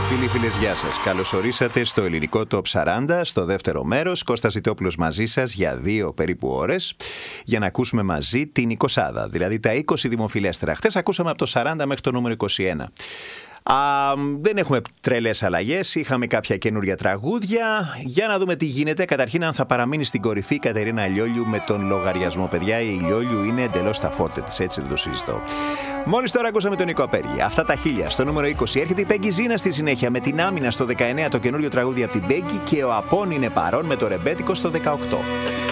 Φίλοι, γεια σας. Καλώς ορίσατε στο ελληνικό Top 40, στο δεύτερο μέρος. Κώστας Ζητόπουλος μαζί σας για 2 περίπου ώρες για να ακούσουμε μαζί την 20, δηλαδή τα 20 δημοφιλέστερα. Χθες ακούσαμε από το 40 μέχρι το νούμερο 21. Δεν έχουμε τρελές αλλαγές, είχαμε κάποια καινούρια τραγούδια. Για να δούμε τι γίνεται. Καταρχήν, αν θα παραμείνει στην κορυφή η Κατερίνα Λιόλιου με τον λογαριασμό. Παιδιά, η Λιόλιου είναι εντελώς στα φόρτε της, έτσι δεν το συζητώ. Μόλις τώρα ακούσαμε τον Νίκο Απέργη. Αυτά τα 1000 στο νούμερο 20. Έρχεται η Πέγγι Ζήνα στη συνέχεια με την Άμυνα στο 19, το καινούριο τραγούδι από την Πέγγι, και ο Απών είναι παρόν με το ρεμπέτικο στο 18.